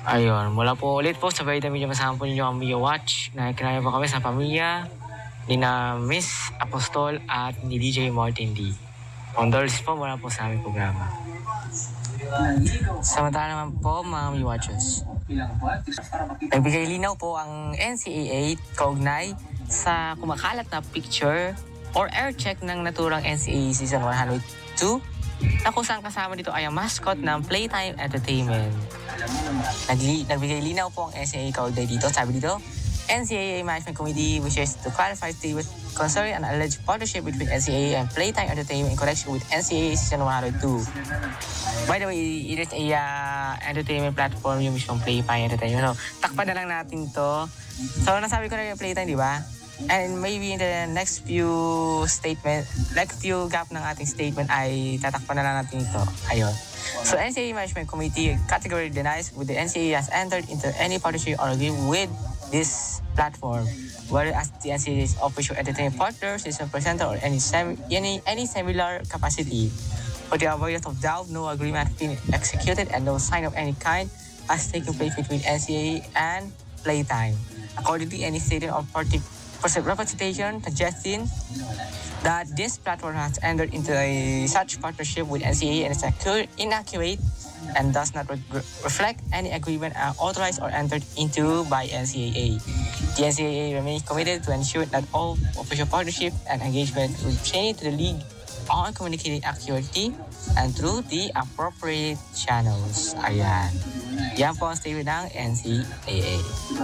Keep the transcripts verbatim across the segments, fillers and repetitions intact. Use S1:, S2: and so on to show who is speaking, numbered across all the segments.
S1: Ayun, mula po ulit po sa Balita Media, masama po ninyo ang Mia Watch. Nakikinaya po kami sa pamilya ni na Miss Apostol at ni D J Martin D. Condolence po mula po sa aming programa. Samantala naman po mga Mia Watchers, nagbigay linaw po ang N C A A kaugnay sa kumakalat na picture or air check ng naturang N C A A Season one oh two na kung saan kasama dito ay ang mascot ng Playtime Entertainment. Nagli- nagbigay linaw po ang N C A A kaugnay dito. Sabi dito, N C A A Management Committee wishes to clarify statements concerning an alleged partnership between N C A A and Playtime Entertainment in connection with N C A A Season one oh two. By the way, it is a uh, entertainment platform yung mismong Playtime Entertainment. So, takpan na lang natin to. So, nasabi ko na yung Playtime, di ba? And maybe in the next few statement, next few gap ng ating statement ay tatakpan na lang natin ito. Ayun. So, N C A A Management Committee categorically denies with the N C A A has entered into any partnership or agreement with this platform, whether as the N C A A's official entertainment partner, system presenter, or any sem- any any similar capacity. For the avoidance of doubt, no agreement has been executed and no sign of any kind has taken place between N C A A and Playtime. Accordingly, any statement or party representation suggesting that this platform has entered into a such partnership with N C A A and is accurate, inaccurate and does not re- reflect any agreement uh, authorized or entered into by N C A A. The N C A A remains committed to ensure that all official partnership and engagement will pertain to the league are communicated accurately and through the appropriate channels. Ayan. Yan po ang statement ng N C A A.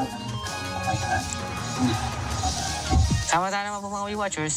S1: Samantala naman po mga watchers.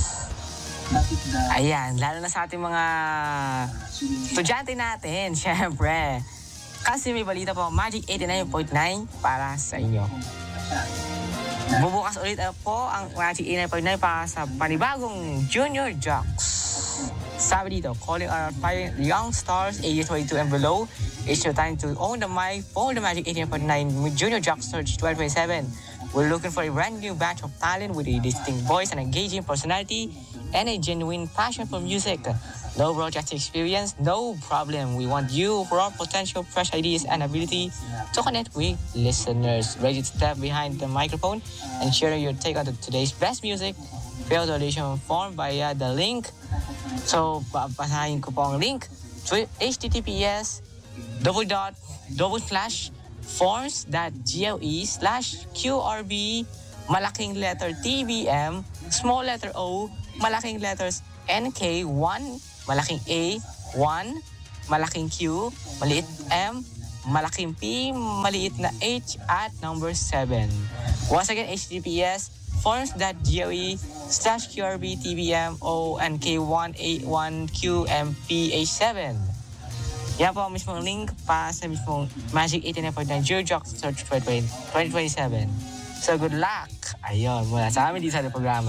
S1: Ayan, lalo na sa ating mga estudyante natin, syempre. Kasi may balita po, Magic eighty-nine point nine para sa inyo. Bubukas ulit po ang Magic eighty-nine point nine para sa panibagong Junior Jocks. Sabi dito, calling our aspiring young stars ages twenty-two and below, it's your time to own the mic for the Magic eighty-nine point nine Junior Jocks Search twenty twenty-seven. We're looking for a brand new batch of talent with a distinct voice and engaging personality and a genuine passion for music. No broadcasting experience, no problem. We want you for our potential fresh ideas and ability to connect with listeners. Ready to step behind the microphone and share your take on the, today's best music. Fill the audition form via the link. So, babasahin ko po ang link. https double dot double slash forms.gwe slash qrb malaking letter tbm small letter o malaking letters nk one malaking a one malaking q maliit m malaking p maliit na h at number seven. Once again, https forms.gwe slash qrb tbm o nk one a one q m p h seven. Yan po ang mismong link pa sa mismong Magic eighty-nine point nine Junior Jocks Search twenty twenty-seven. So good luck! Ayun, mula sa amin dito sa programa.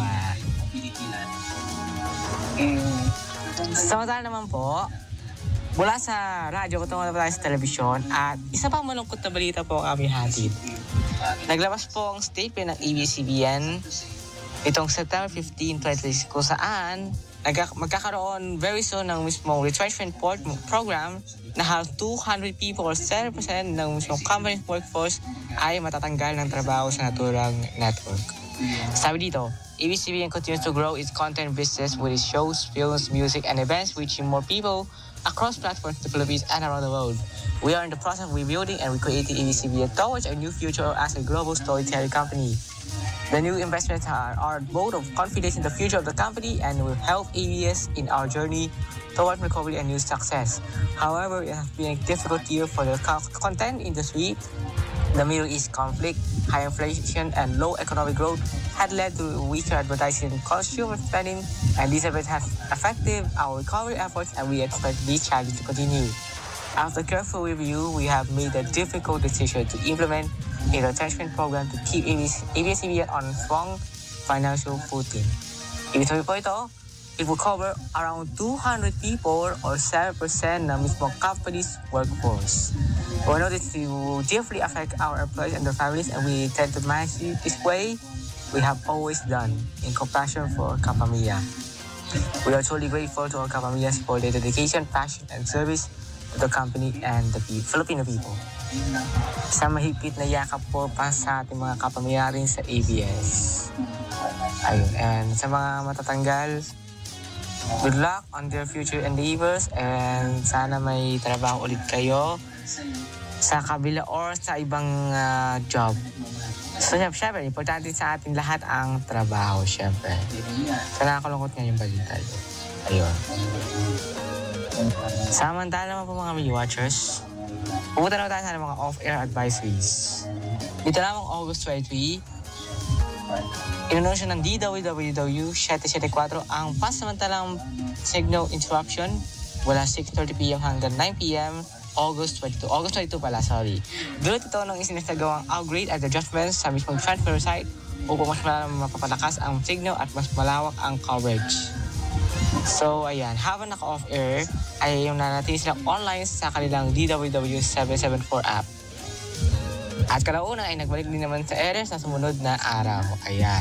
S1: Samantala naman po, mula sa radyo, kutungo na tayo sa telebisyon at isa pang malungkot na balita po ang aming hatid. Naglabas po ang statement ng A B S C B N itong September fifteenth, twenty twenty kung saan magkakaroon very soon ng mismong retrenchment program na halos two hundred people or seven percent ng mismong company workforce ay matatanggal ng trabaho sa naturang network. Sabi dito, A B S C B N continues to grow its content business with its shows, films, music, and events reaching more people across platforms in the Philippines and around the world. We are in the process of rebuilding and recreating A B S C B N towards a new future as a global storytelling company. The new investments are, are a vote of confidence in the future of the company and will help A B S in our journey toward recovery and new success. However, it has been a difficult year for the content industry. The Middle East conflict, high inflation, and low economic growth had led to weaker advertising and consumer spending, and these events have affected our recovery efforts, and we expect these challenges to continue. After careful review, we have made the difficult decision to implement a retrenchment program to keep A B S C B N on strong financial footing. Ibig sabihin po ito, it will cover around two hundred people or seven percent ng mismong company's workforce. We know this will deeply affect our employees and their families, and we intend to manage it this way we have always done in compassion for Kapamilya. We are truly grateful to our Kapamillas for their dedication, passion, and service to the company and the pe- Filipino people. Sa mahigpit na yakap po pa sa ating mga kapamilyari sa A B S. Ayun, and sa mga matatanggal, good luck on their future endeavors and sana may trabaho ulit kayo sa kabila or sa ibang uh, job. So, syempre, importante sa ating lahat ang trabaho, syempre. So, nakakalungkot nga yung balita. Ayun. Samantala naman po mga Mii Watchers, pumunta na tayo sa mga off-air advisories. Dito lamang August twenty-three, inanunsyo ng D W W W seven seven four ang pansamantalang signal interruption mula six thirty p.m. hanggang nine p.m. August twenty-two. August twenty-two pala, sorry. Dulot ito nung isinasagawang upgrade at adjustments sa mismong transfer site upang mas mapapalakas ang signal at mas malawak ang coverage. So, ayan. Habang naka-off-air, ay yung nanatili silang online sa kanilang D W W seven seven four app. At kalaunan ay nagbalik din naman sa areas na sumunod na araw. Ayan.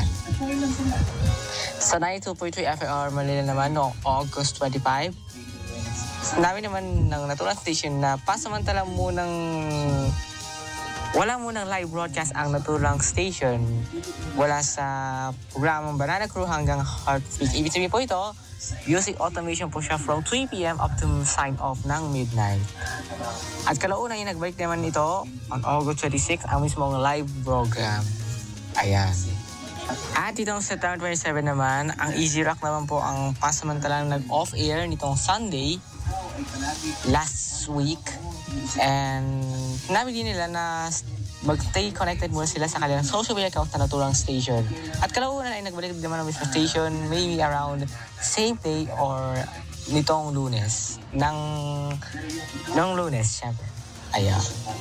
S1: Sa ninety-two point three F M R Manila naman noong August twenty-five, sinabi naman ng naturang station na pasamantala munang wala munang live broadcast ang naturang station wala sa programang Banana Crew hanggang Heartbeat. Ibig sabihin po ito, music automation po siya from three p.m. up to sign off ng midnight. At kalaunan ay nagbalik naman ito on August twenty-six ang mismong live program. Ayan. At itong September twenty-seven naman, ang Easy Rock naman po ang pasamantalang nag-off-air nitong Sunday last week. And sinabi din nila na mag-stay connected muna sila sa kanilang social media account na naturang station. At kalaunan ay nagbalik din naman ang mismong station maybe around same day or nitong Lunes. Nang, nang Lunes, syempre. Ayan.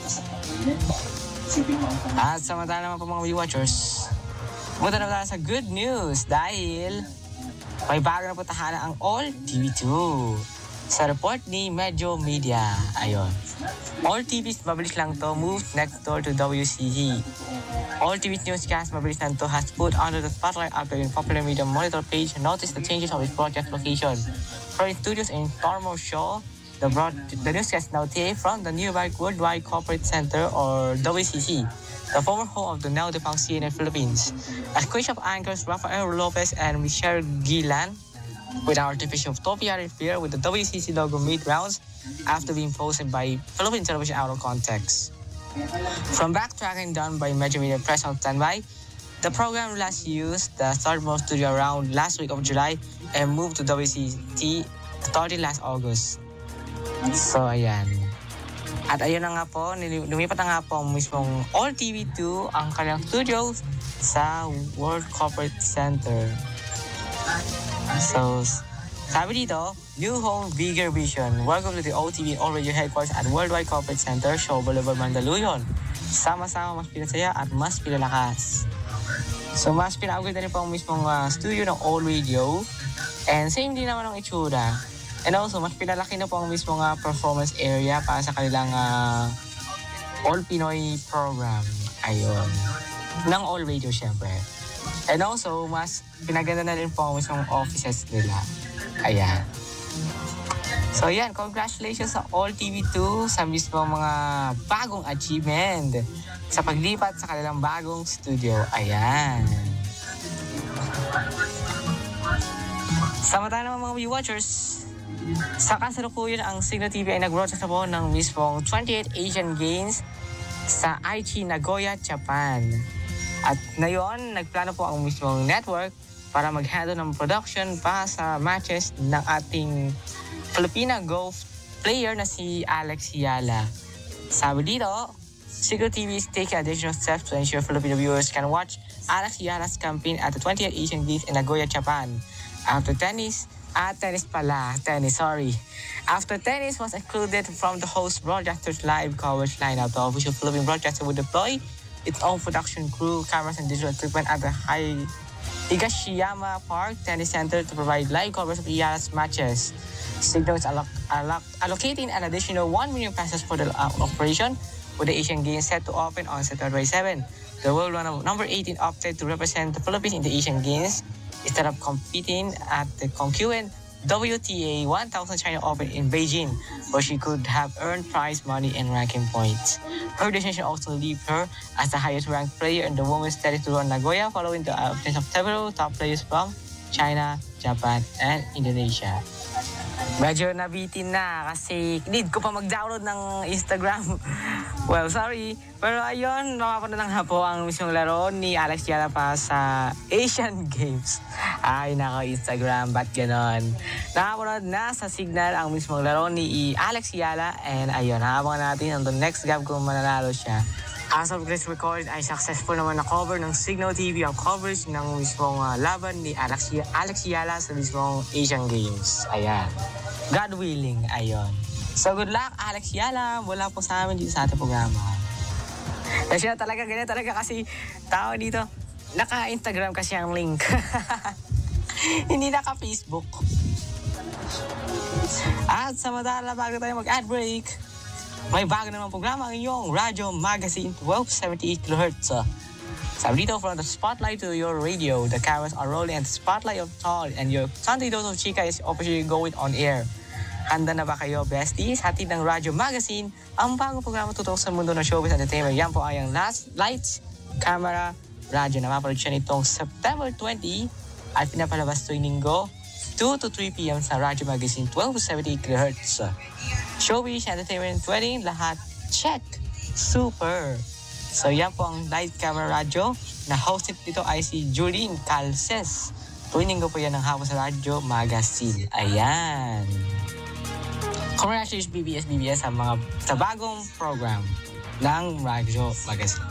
S1: At samantala naman po mga Mii Watchers, punta na tayo sa good news dahil may bago na po tahanan ang All T V two. Sa report ni Medyo Media, ayun. All T V's mabilis lang to moved next door to W C C. All T V's newscast mabilis lang to has put under the spotlight after in popular media monitor page noticed the changes of its broadcast location. From its studios in Tormo Show, the, broad, the newscast now take from the nearby Worldwide Corporate Center or W C C, the former home of the now defunct C N N Philippines. As Queen of Anchors Rafael Lopez and Michelle Gilan with an artificial topiary fear with the W C C logo made rounds after being posted by Philippine television out of context. From backtracking done by Medyo Media Press on standby, the program last used the Startmore studio around last week of July and moved to W C T starting last August. So, ayan. At ayun na nga po, lumipat na nga po ang mismong All T V two ang kanilang studio sa World Corporate Center. So, sabi dito, new home, bigger vision. Welcome to the O T V All Radio Headquarters at Worldwide Corporate Center, Shaw Boulevard, Mandaluyong. Sama-sama mas pinasaya at mas pinalakas. So, mas pina-upgrade na rin po ang mismong uh, studio ng All Radio. And same din naman ang itsura. And also, mas pinalaki na po ang mismong uh, performance area para sa kanilang uh, All Pinoy program. Ayun. Ng All Radio, syempre. And also, mas pinaganda na rin po ang mismong offices nila. Ayan. So, yan. Congratulations sa All T V two sa mismong mga bagong achievement sa paglipat sa kanilang bagong studio. Ayan. Samantala naman mga Mii Watchers, sa kasalukuyan ang Signal T V ay nag-broadcast na po ng mismong twenty-eighth Asian Games sa Aichi, Nagoya, Japan. At ngayon, nagplano po ang mismong network para mag-handle ng production para sa matches ng ating Filipina golf player na si Alex Yala. Sabi dito, Signal T V is taking additional steps to ensure Filipino viewers can watch Alex Yala's campaign at the twenty-eighth Asian Games in Nagoya, Japan. After tennis, ah, tennis pala, tennis, sorry. After tennis was excluded from the host broadcaster's live coverage lineup, the official Philippine broadcaster would deploy its own production crew, cameras, and digital equipment at the High Higashiyama Park Tennis Center to provide live coverage of Iyala's matches. Signal is alloc- alloc- allocating an additional one million pesos for the uh, operation, with the Asian Games set to open on September twenty-seventh. The world number eighteen opted to represent the Philippines in the Asian Games instead of competing at the concurrent W T A one thousand China Open in Beijing, where she could have earned prize money and ranking points. Her destination also leave her as the highest-ranked player in the women's tennis tour in Nagoya, following the absence of several top players from China, Japan, and Indonesia. Medyo nabitin na kasi need ko pa mag-download ng Instagram. Well, sorry. Pero ayun, nakapanood na nga po ang mismong laro ni Alex Yala pa sa Asian Games. Ay, naka Instagram, ba't ganon? Nakapanood na sa Signal ang mismong laro ni Alex Yala. And ayun, nakabangan natin ang the next gab kung mananalo siya. As of this record, ay successful naman na cover ng Signal T V ang coverage ng mismong uh, laban ni Alex, Alex Yala sa mismong Asian Games. Ayan. God willing, ayun. So good luck, Alex Yala. Wala po sa amin dito sa ating programa. Kasi na talaga, ganyan talaga kasi tao dito. Naka-Instagram kasi ang link. Hindi naka-Facebook. At sa madala, bago tayo mag-ad break, may bago naman programa ang inyong Radyo Magazine twelve seventy-eight kilohertz. Sabi dito, from the spotlight to your radio, the cameras are rolling and the spotlight of tall and your Sunday dose of chika is officially going on air. Handa na ba kayo, besties? Hatid ng Radyo Magazine, ang bagong programa tutok sa mundo ng showbiz entertainment. Yan po ay ang Last Lights, Camera, Radyo na mapalad siya nitong September twentieth at pinapalabas tuwing linggo two to three p.m. sa Radyo Magazine twelve seventy kilohertz. Showbiz, entertainment, wedding, lahat check. Super. So yan po ang Light Camera Radyo na hosted dito ay si Julene Calces. Tuwing linggo po yan ng hapon sa Radyo Magazine. Ayan. Congratulations B B S B B S sa mga sa bagong program ng Radyo Magazine.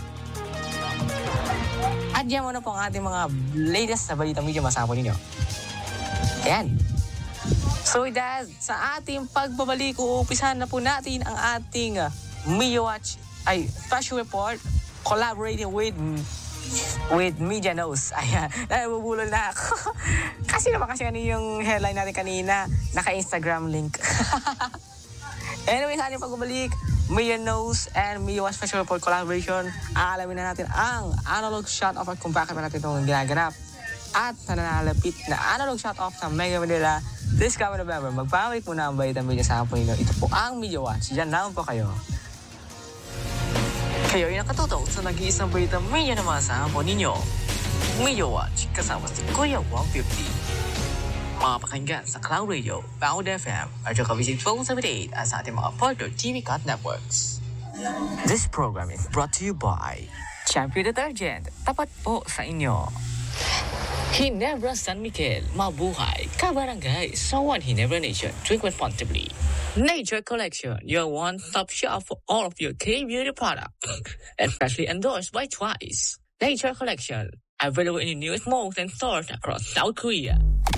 S1: At yan muna po ang ating mga latest na balita medyo masama po ninyo. Ayan. So with that, sa ating pagbabalik, uupisahan na po natin ang ating uh, Media Watch, ay, Fashion Report, collaborating with with Media Knows. Ayan, nabubulol na ako. Kasi naman kasi ano yung headline natin kanina, naka-Instagram link. Anyway, sa ating pagbabalik, Media Knows and Media Watch Fashion Report collaboration, aalamin na natin ang analog shot of kung bakit natin itong ginaganap. At sa nanalapit na analog shot off ng Mega Manila this coming November. Magpamalik muna ang Balita Media sa hapon ninyo. Ito po ang Media Watch. Diyan naman po kayo. Kayo ay nakatutok sa nag-iisang Balita Media naman sa hapon ninyo. Media Watch kasama si Kuya one fifty. Mga pakinggan sa Cloud Radio, Pound F M, at yung kavisig twelve seventy-eight at sa ating mga partner T V Cut Networks. This program is brought to you by Champion Detergent. Tapat po sa inyo. Ginebra San Miguel, mabuhay, kabarangay, sa One Ginebra Nation, drink responsibly. Nature Collection, your one-stop shop for all of your K-beauty products, especially endorsed by Twice. Nature Collection, available in the newest malls and stores across South Korea.